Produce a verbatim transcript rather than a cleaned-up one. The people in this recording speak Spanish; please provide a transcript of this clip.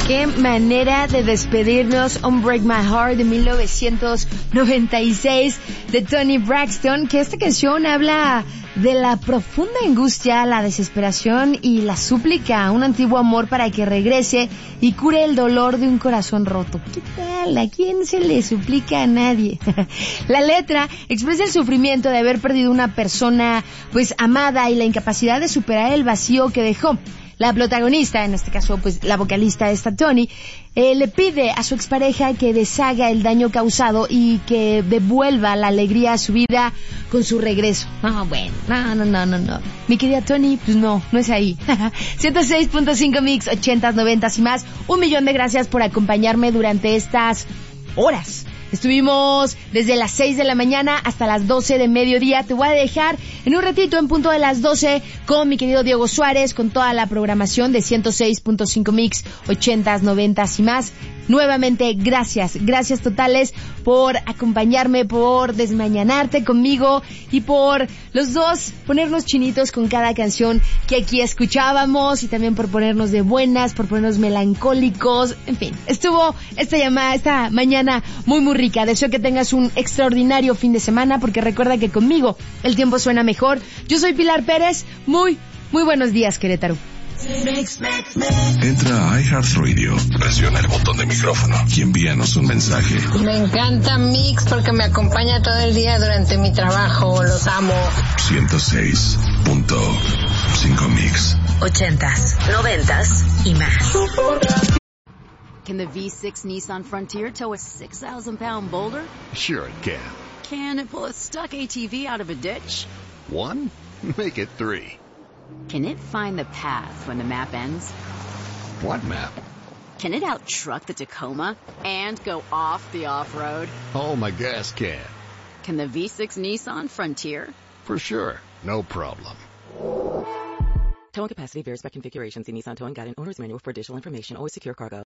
Qué manera de despedirnos. Unbreak My Heart de mil novecientos noventa y seis de Toni Braxton, que esta canción habla de la profunda angustia, la desesperación y la súplica a un antiguo amor para que regrese y cure el dolor de un corazón roto. ¿Qué tal? ¿A quién se le suplica? A nadie. La letra expresa el sufrimiento de haber perdido una persona pues amada y la incapacidad de superar el vacío que dejó. La protagonista, en este caso pues la vocalista esta Toni, eh, le pide a su expareja que deshaga el daño causado y que devuelva la alegría a su vida con su regreso. No, bueno, no, no, no, no, no. Mi querida Toni, pues no, no es ahí. ciento seis punto cinco Mix, ochentas, noventas y más. Un millón de gracias por acompañarme durante estas horas. Estuvimos desde las seis de la mañana hasta las doce de mediodía. Te voy a dejar en un ratito, en punto de las doce, con mi querido Diego Suárez, con toda la programación de ciento seis punto cinco Mix, ochentas, noventas y más. Nuevamente, gracias, gracias totales por acompañarme, por desmañanarte conmigo y por los dos ponernos chinitos con cada canción que aquí escuchábamos y también por ponernos de buenas, por ponernos melancólicos, en fin, estuvo esta llamada, esta mañana muy muy rica. Deseo que tengas un extraordinario fin de semana porque recuerda que conmigo el tiempo suena mejor. Yo soy Pilar Pérez, muy, muy buenos días, Querétaro. Entra a iHeartRadio, presiona el botón de micrófono y envíanos un mensaje. Me encanta Mix porque me acompaña todo el día durante mi trabajo. Los amo. ciento seis punto cinco Mix. Ochentas, noventas y más. Can the V six Nissan Frontier tow a six thousand pound boulder? Sure it can. Can it pull a stuck A T V out of a ditch? One? Make it three. Can it find the path when the map ends? What map? Can it outtruck the Tacoma and go off the off-road? Oh, my gas can. Can the V six Nissan Frontier? For sure. No problem. Towing capacity varies by configuration. See Nissan Towing Guide and Owner's Manual for additional information. Always secure cargo.